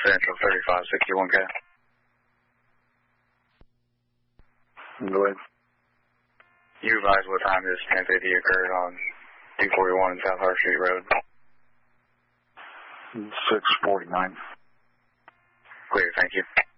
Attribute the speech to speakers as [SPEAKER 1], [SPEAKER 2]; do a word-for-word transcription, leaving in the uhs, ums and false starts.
[SPEAKER 1] Central thirty-five sixty-one K.
[SPEAKER 2] Go ahead.
[SPEAKER 1] You advise what time this ten fifty occurred on two forty-one South Hart Street Road?
[SPEAKER 2] six forty-nine.
[SPEAKER 1] Clear, thank you.